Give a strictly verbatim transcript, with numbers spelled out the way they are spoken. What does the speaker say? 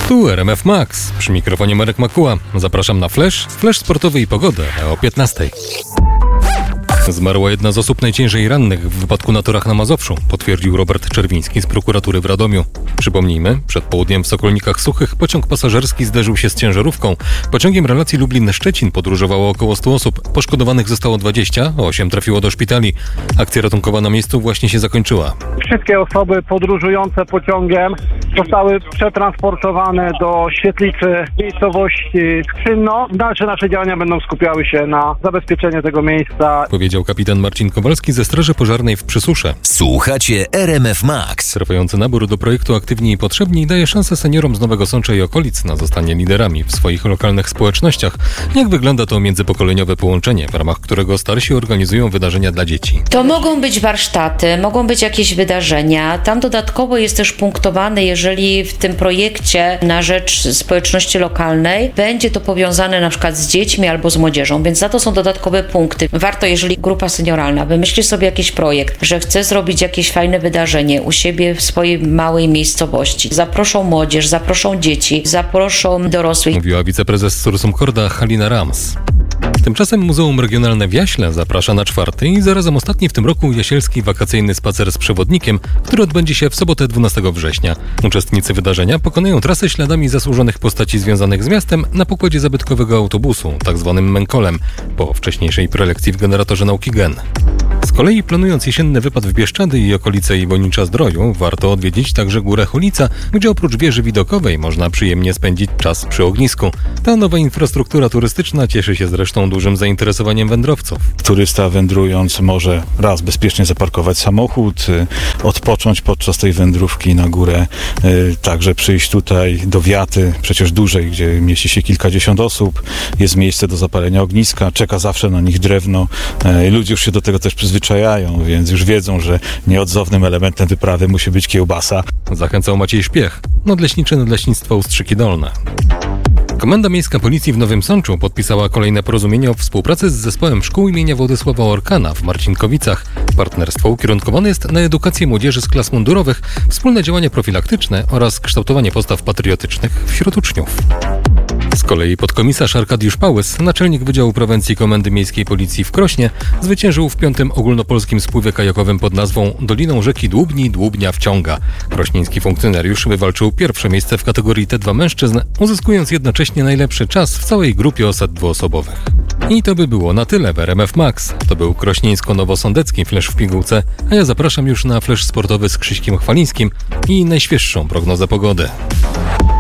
Tu R M F Max, przy mikrofonie Marek Makuła. Zapraszam na Flash, Flash sportowy i pogodę o piętnastej. Zmarła jedna z osób najciężej rannych w wypadku na torach na Mazowszu, potwierdził Robert Czerwiński z prokuratury w Radomiu. Przypomnijmy, przed południem w Sokolnikach Suchych pociąg pasażerski zderzył się z ciężarówką. Pociągiem relacji Lublin-Szczecin podróżowało około stu osób. Poszkodowanych zostało dwadzieścia, osiem trafiło do szpitali. Akcja ratunkowa na miejscu właśnie się zakończyła. Wszystkie osoby podróżujące pociągiem zostały przetransportowane do świetlicy miejscowości Skrzynno. Dalsze nasze działania będą skupiały się na zabezpieczeniu tego miejsca. Powiedział kapitan Marcin Kowalski ze Straży Pożarnej w Przysusze. Słuchacie R M F Max. Trwający nabór do projektu Aktywni i Potrzebni daje szansę seniorom z Nowego Sącza i okolic na zostanie liderami w swoich lokalnych społecznościach. Jak wygląda to międzypokoleniowe połączenie, w ramach którego starsi organizują wydarzenia dla dzieci? To mogą być warsztaty, mogą być jakieś wydarzenia. Tam dodatkowo jest też punktowane, jeżeli w tym projekcie na rzecz społeczności lokalnej będzie to powiązane na przykład z dziećmi albo z młodzieżą, więc za to są dodatkowe punkty. Warto, jeżeli grupa senioralna wymyśli sobie jakiś projekt, że chce zrobić jakieś fajne wydarzenie u siebie w swojej małej miejscowości. Zaproszą młodzież, zaproszą dzieci, zaproszą dorosłych. Mówiła wiceprezes Sursum Corda Halina Rams. Tymczasem Muzeum Regionalne w Jaśle zaprasza na czwarty i zarazem ostatni w tym roku jasielski wakacyjny spacer z przewodnikiem, który odbędzie się w sobotę dwunastego września. Uczestnicy wydarzenia pokonają trasę śladami zasłużonych postaci związanych z miastem na pokładzie zabytkowego autobusu, tzw. Menkolem, po wcześniejszej prelekcji w generatorze nauki Gen. Z kolei planując jesienny wypad w Bieszczady i okolice Iwonicza-Zdroju, warto odwiedzić także Górę Chulica, gdzie oprócz wieży widokowej można przyjemnie spędzić czas przy ognisku. Ta nowa infrastruktura turystyczna cieszy się zresztą dużym zainteresowaniem wędrowców. Turysta wędrując może raz bezpiecznie zaparkować samochód, odpocząć podczas tej wędrówki na górę, także przyjść tutaj do wiaty, przecież dużej, gdzie mieści się kilkadziesiąt osób, jest miejsce do zapalenia ogniska, czeka zawsze na nich drewno. Ludzie już się do tego też przyzwyczajają, więc już wiedzą, że nieodzownym elementem wyprawy musi być kiełbasa. Zachęcał Maciej Śpiech, Nadleśniczy Nadleśnictwo Ustrzyki Dolne. Komenda Miejska Policji w Nowym Sączu podpisała kolejne porozumienie o współpracy z zespołem szkół imienia Władysława Orkana w Marcinkowicach. Partnerstwo ukierunkowane jest na edukację młodzieży z klas mundurowych, wspólne działania profilaktyczne oraz kształtowanie postaw patriotycznych wśród uczniów. Z kolei podkomisarz Arkadiusz Pałys, naczelnik Wydziału Prewencji Komendy Miejskiej Policji w Krośnie, zwyciężył w piątym ogólnopolskim spływie kajakowym pod nazwą Doliną rzeki Dłubni Dłubnia wciąga. Krośnieński funkcjonariusz wywalczył pierwsze miejsce w kategorii T dwa mężczyzn, uzyskując jednocześnie najlepszy czas w całej grupie osad dwuosobowych. I to by było na tyle w R M F Max. To był krośnieńsko-nowosądecki Flash w pigułce, a ja zapraszam już na Flash sportowy z Krzyśkiem Chwalińskim i najświeższą prognozę pogody.